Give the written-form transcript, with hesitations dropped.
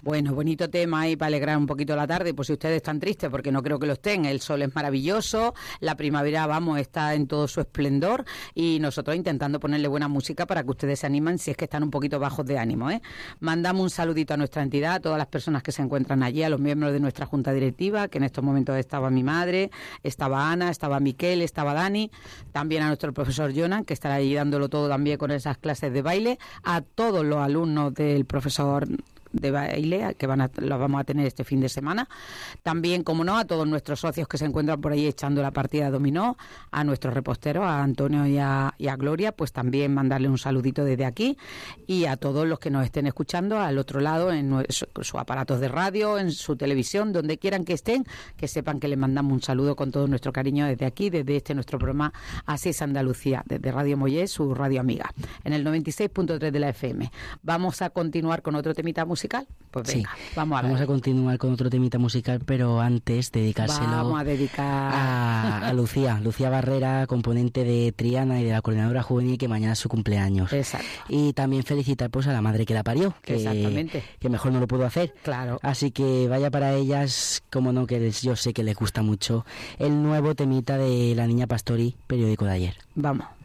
Bueno, bonito tema y para alegrar un poquito la tarde, pues si ustedes están tristes, porque no creo que lo estén, el sol es maravilloso, la primavera, vamos, está en todo su esplendor y nosotros intentando ponerle buena música para que ustedes se animen si es que están un poquito bajos de ánimo, ¿eh? Mandamos un saludito a nuestra entidad, a todas las personas que se encuentran allí, a los miembros de nuestra junta directiva, que en estos momentos estaba mi madre, estaba Ana, estaba Miquel, estaba Dani, también a nuestro profesor Jonan, que estará ahí dándolo todo también con esas clases de baile, a todos los alumnos del profesor de baile que los vamos a tener este fin de semana, también, como no, a todos nuestros socios que se encuentran por ahí echando la partida de dominó, a nuestros reposteros, a Antonio y a Gloria, pues también mandarle un saludito desde aquí, y a todos los que nos estén escuchando al otro lado en sus aparatos de radio, en su televisión, donde quieran que estén, que sepan que les mandamos un saludo con todo nuestro cariño desde aquí, desde nuestro programa Así es Andalucía, desde Radio Mollés, su radio amiga, en el 96.3 de la FM. Vamos a continuar con otro temita musical. Pues venga, sí, vamos a continuar con otro temita musical, pero antes dedicárselo a Lucía Barrera, componente de Triana y de la Coordinadora Juvenil, que mañana es su cumpleaños. Exacto. Y también felicitar pues a la madre que la parió, exactamente, que mejor no lo pudo hacer. Claro. Así que vaya para ellas, como no, que yo sé que les gusta mucho el nuevo temita de La Niña Pastori, periódico de ayer. Vamos.